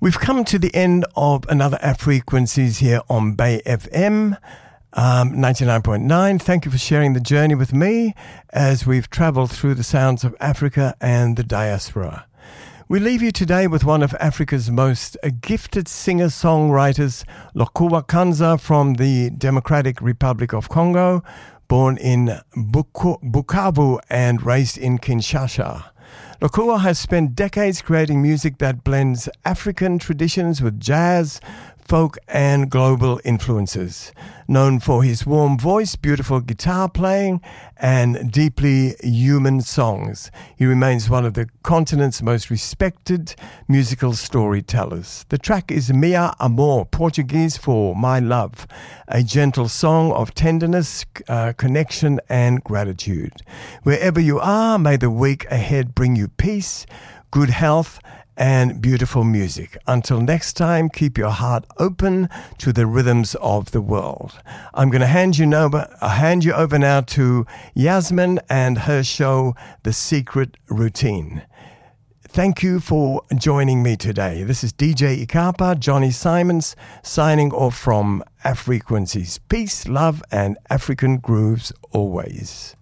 We've come to the end of another Frequencies here on Bay FM 99.9. Thank you for sharing the journey with me as we've travelled through the sounds of Africa and the diaspora. We leave you today with one of Africa's most gifted singer-songwriters, Lokua Kanza from the Democratic Republic of Congo, born in Bukavu and raised in Kinshasa. Lokua has spent decades creating music that blends African traditions with jazz, folk and global influences. Known for his warm voice, beautiful guitar playing and deeply human songs, he remains one of the continent's most respected musical storytellers. The track is Mia Amor, Portuguese for My Love, a gentle song of tenderness, connection and gratitude. Wherever you are, may the week ahead bring you peace, good health and beautiful music. Until next time, keep your heart open to the rhythms of the world. I'm going to hand you over now to Yasmin and her show, The Secret Routine. Thank you for joining me today. This is DJ Ikapa, Johnny Simons, signing off from Frequencies. Peace, love, and African grooves always.